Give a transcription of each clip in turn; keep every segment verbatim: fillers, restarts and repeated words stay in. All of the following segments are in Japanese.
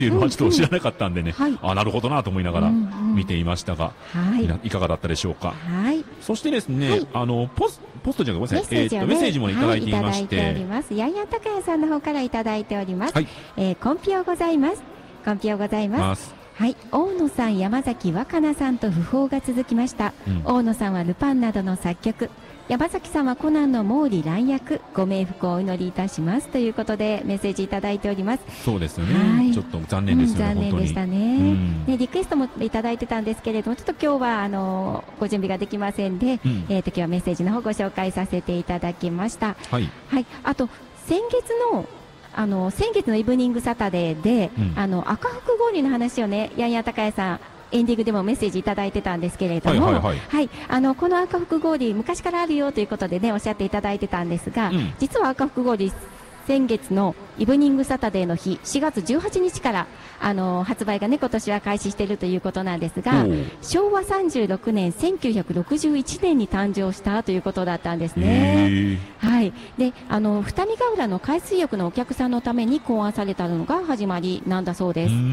っていうのはちょっと知らなかったんでね、 うんうんはい、 あなるほどなと思いながら見ていましたが、うんうんはい、いかがだったでしょうか。 はい、 そしてですね、はい、あのポスポストじゃごめんなさい、 メッセージ、ね、 えー、メッセージもいただいていまして、 はい、いただいております。やんやたかやさんの方からいただいております。 はい、 えー、コンピオございます。コンピオございます。はい、大野さん、山崎若菜さんと訃報が続きました、うん、大野さんはルパンなどの作曲、山崎さんはコナンの毛利蘭役、ご冥福をお祈りいたしますということでメッセージいただいております。 そうですよね、はい、ちょっと残念ですよね、 うん、残念でしたね、うん、ねリクエストもいただいてたんですけれども、ちょっと今日はあのご準備ができませんで、うん、えー、と今日はメッセージの方ご紹介させていただきました。 はい、 はい、あと先月のあの先月のイブニングサタデーで、うん、あの赤福氷の話をね、やんやたかやさんエンディングでもメッセージいただいてたんですけれども、はいはいはいはい、あのこの赤福氷昔からあるよということでねおっしゃっていただいてたんですが、うん、実は赤福氷先月のイブニングサタデーの日しがつじゅうはちにちからあの発売がね今年は開始しているということなんですが、しょうわさんじゅうろくねんせんきゅうひゃくろくじゅういちねんに誕生したということだったんですね。はい、であの二見ヶ浦の海水浴のお客さんのために考案されたのが始まりなんだそうです。うん、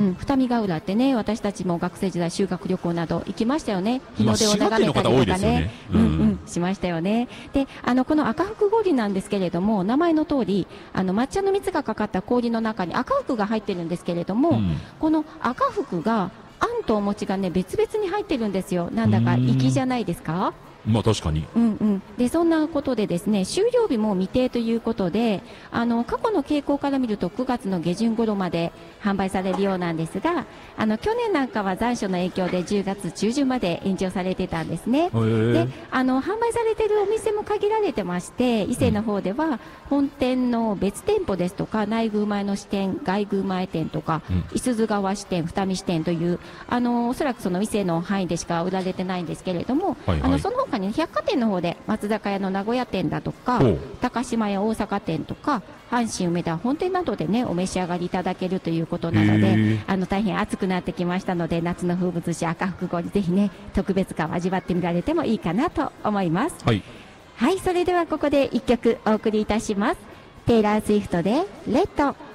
二見ヶ浦ってね私たちも学生時代修学旅行など行きましたよね。日の出を眺めたりとかね、うんうん、しましたよね。であのこの赤福氷なんですけれども、名前の通りあの抹茶の蜜がかかった氷の中に赤福が入ってるんですけれども、うん、この赤福があんとお餅がね別々に入ってるんですよ。なんだか粋じゃないですか。 まあ確かに、 うんうん、でそんなことでですね終了日も未定ということで、あの過去の傾向から見るとくがつの下旬頃まで販売されるようなんですが、あの去年なんかは残暑の影響でじゅうがつちゅうじゅんまで延長されてたんですね。であの販売されているお店も限られてまして、伊勢の方では本店の別店舗ですとか内宮前の支店、外宮前店とか、うん、五十鈴川支店、二見支店というあのおそらくその伊勢の範囲でしか売られてないんですけれども、はいはい、あのその他に百貨店の方で松坂屋の名古屋店だとか高島屋大阪店とか阪神梅田本店などでねお召し上がりいただけるということなので、あの大変暑くなってきましたので夏の風物詩赤福氷ぜひね特別感を味わってみられてもいいかなと思います。はい、はい、それではここでいっきょくお送りいたします。テイラー・スウィフトでレッド。